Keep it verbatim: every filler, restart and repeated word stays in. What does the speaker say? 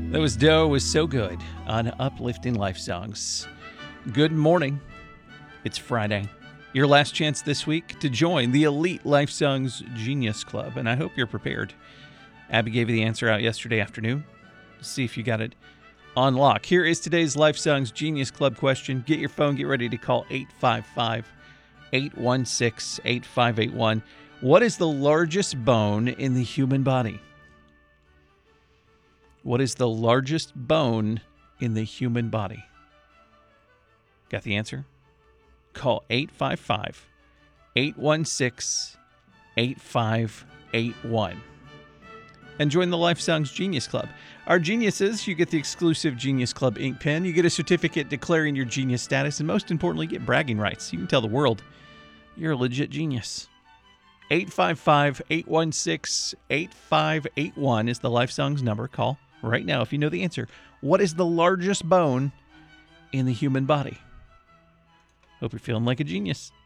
That was Doe was so good on Uplifting Life Songs. Good morning. It's Friday. Your last chance this week to join the Elite Life Songs Genius Club, and I hope you're prepared. Abby gave you the answer out yesterday afternoon. See if you got it on lock. Here is today's Life Songs Genius Club question. Get your phone, get ready to call eight five five, eight one six, eight five eight one. What is the largest bone in the human body? What is the largest bone in the human body? Got the answer? Call eight five five, eight one six, eight five eight one. And join the Life Songs Genius Club. Our geniuses, you get the exclusive Genius Club ink pen, you get a certificate declaring your genius status, and most importantly, get bragging rights. You can tell the world you're a legit genius. eight five five, eight one six, eight five eight one is the Life Songs number. Call right now if you know the answer. What is the largest bone in the human body? Hope you're feeling like a genius.